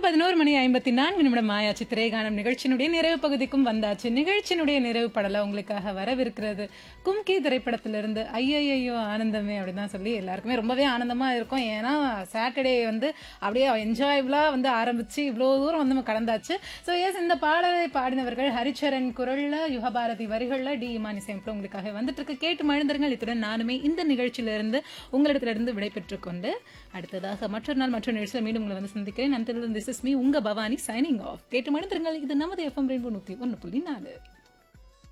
11:54 ஆயாச்சு. திரைகானம் நிகழ்ச்சியினுடைய நிறைவு பகுதிக்கும் வந்தாச்சு. நிகழ்ச்சியினுடைய நிறைவு படல உங்களுக்காக வரவிருக்கிறது கும்கி திரைப்படத்திலிருந்து ஐயையோ ஆனந்தமே அப்படின்னு தான் சொல்லி எல்லாருக்குமே ரொம்பவே ஆனந்தமா இருக்கும். ஏன்னா சாட்டர்டே வந்து அப்படியே என்ஜாயபிளா வந்து ஆரம்பிச்சு இவ்வளோ தூரம் வந்து நம்ம கடந்தாச்சு. ஸோ எஸ், இந்த பாடலை பாடினவர்கள் ஹரிச்சரன் குரல்ல, யுகபாரதி வரிகள்ல, டி இமான் இசையமைப்புல உங்களுக்காக வந்துட்டு இருக்கு. கேட்டு மழுந்துருங்கள். இத்துடன் நானுமே இந்த நிகழ்ச்சியிலிருந்து உங்களிடத்திலிருந்து விடைபெற்றுக் கொண்டு அடுத்ததாக மற்றொரு நாள் மற்றொரு நிகழ்ச்சியில் மீண்டும் உங்களை வந்து சந்திக்கிறேன். திஸ் இஸ் மீ, உங்க பவானி, சைனிங் ஆஃப். கேட்டு மழுந்துருங்கள். இது நமது எஃப்எம் ரெயின்போ 101.4.